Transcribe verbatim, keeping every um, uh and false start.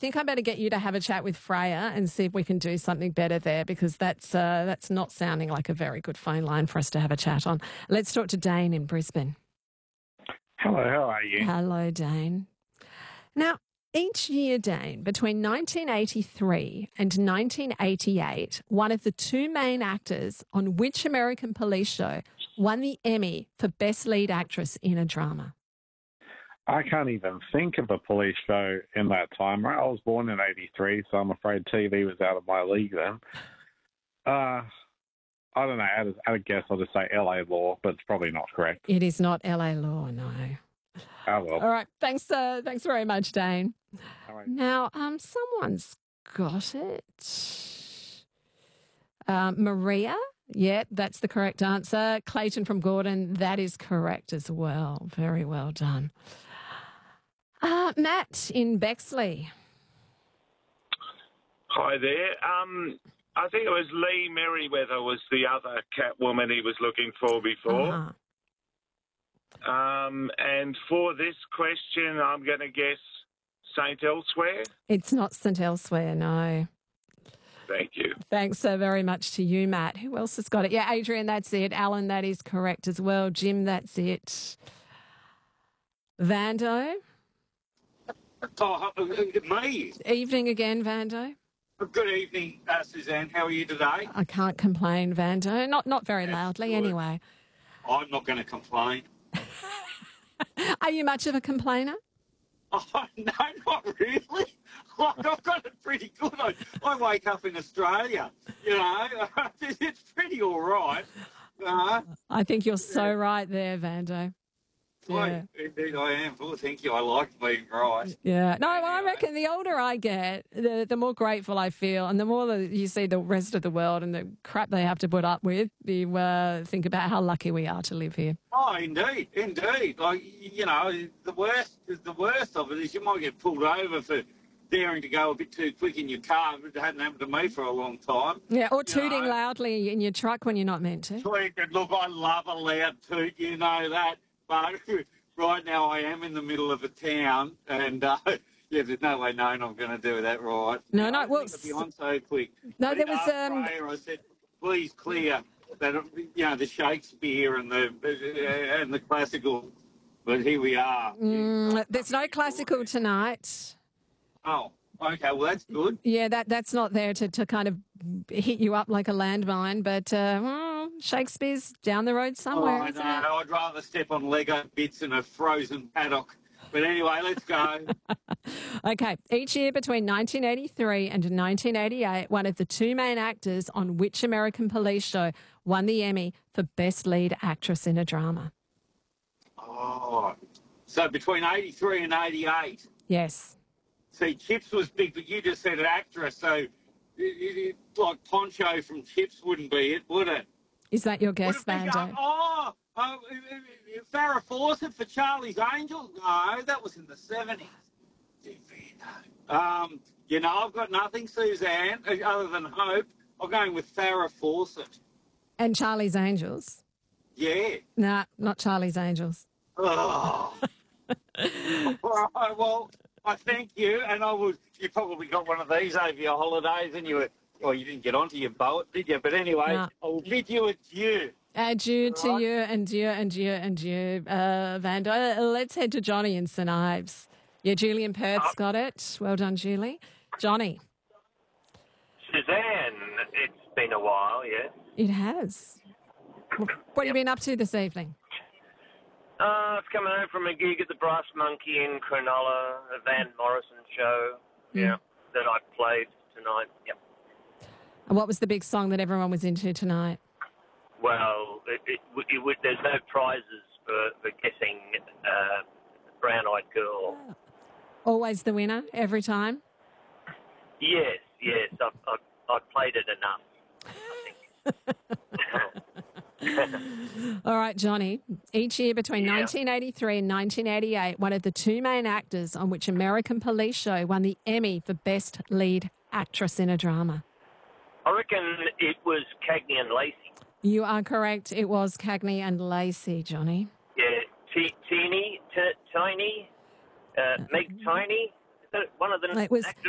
think I better get you to have a chat with Freya and see if we can do something better there, because that's uh, that's not sounding like a very good phone line for us to have a chat on. Let's talk to Dane in Brisbane. Hello, how are you? Hello, Dane. Now, each year, Dane, between nineteen eighty-three and nineteen eighty-eight, one of the two main actors on which American police show won the Emmy for Best Lead Actress in a Drama? I can't even think of a police show in that time. I was born in eighty-three, so I'm afraid T V was out of my league then. Uh, I don't know. I I guess I'll just say L A Law, but it's probably not correct. It is not L A Law, no. Oh, well. All right. Thanks, uh, thanks very much, Dane. All right. Now, um, someone's got it. Um, Maria? Yeah, that's the correct answer. Clayton from Gordon, that is correct as well. Very well done. Uh, Matt in Bexley. Hi there. Um, I think it was Lee Merriweather was the other Catwoman he was looking for before. Uh-huh. Um, and for this question, I'm going to guess Saint Elsewhere. It's not Saint Elsewhere, no. Thank you. Thanks so very much to you, Matt. Who else has got it? Yeah, Adrian, that's it. Alan, that is correct as well. Jim, that's it. Vando? Oh, uh, me. Evening again, Vando. Good evening, uh, Suzanne. How are you today? I can't complain, Vando. Not not very That's loudly, good. anyway. I'm not going to complain. Are you much of a complainer? Oh, no, not really. Like, I've got it pretty good. I, I wake up in Australia, you know. It's pretty all right. Uh, I think you're so right there, Vando. I, Yeah. indeed I am. Oh, thank you. I like being right. Yeah. No, I Anyway. reckon the older I get, the the more grateful I feel, and the more that you see the rest of the world and the crap they have to put up with, you uh, think about how lucky we are to live here. Oh, indeed, indeed. Like, you know, the worst, the worst of it is you might get pulled over for daring to go a bit too quick in your car. It hadn't happened to me for a long time. Yeah, or You tooting know. loudly in your truck when you're not meant to. Tweet, look, I love a loud toot, you know that. But right now I am in the middle of a town, and uh, yeah, there's no way known I'm going to do that right. No, You no, know, well, I think I'll be on so quick. No, But there in was, our um, prayer, I said, please clear that, you know, the Shakespeare and the uh, and the classical. But here we are. Mm, there's no classical tonight. Oh, okay. Well, that's good. Yeah, that that's not there to, to kind of hit you up like a landmine, but uh, well, Shakespeare's down the road somewhere, oh, isn't no, it? I'd rather step on Lego bits in a frozen paddock. But anyway, let's go. Okay, each year between nineteen eighty-three and nineteen eighty-eight, one of the two main actors on which American police show won the Emmy for Best Lead Actress in a Drama? Oh, so between eighty-three and eighty-eight. Yes. See, Chips was big, but you just said an actress, so it, it, it, like Poncho from Chips wouldn't be it, would it? Is that your Would guess, it be, Vando? um, oh, oh, uh, Farrah Fawcett for Charlie's Angels? No, that was in the seventies. Um, you know, I've got nothing, Suzanne, other than hope. I'm going with Farrah Fawcett. And Charlie's Angels? Yeah. Nah, not Charlie's Angels. Oh. All right, well, I thank you, and I was. You probably got one of these over your holidays, and you were. Well, you didn't get onto your boat, did you? But anyway, No. I'll bid you adieu. Adieu to Right. you, and you, and you, and you, uh, Vando. Uh, Let's head to Johnny in St Ives. Yeah, Julian Perth's got it. Well done, Julie. Johnny. Suzanne, it's been a while, yeah. It has. What have you been up to this evening? Uh, it's coming home from a gig at the Brass Monkey in Cronulla, a Van Morrison show, yeah, that I played tonight, yep. And what was the big song that everyone was into tonight? Well, it, it, it, it, there's no prizes for, for guessing uh, Brown Eyed Girl. Always the winner, every time? Yes, yes, I've, I've, I've played it enough, I think. All right, Johnny. Each year between Yeah. nineteen eighty-three and nineteen eighty-eight, one of the two main actors on which American Police Show won the Emmy for Best Lead Actress in a Drama. I reckon it was Cagney and Lacey. You are correct. It was Cagney and Lacey, Johnny. Yeah, T- Teeny, T- Tiny, uh, Meg Tiny. Is that one of the It was actors?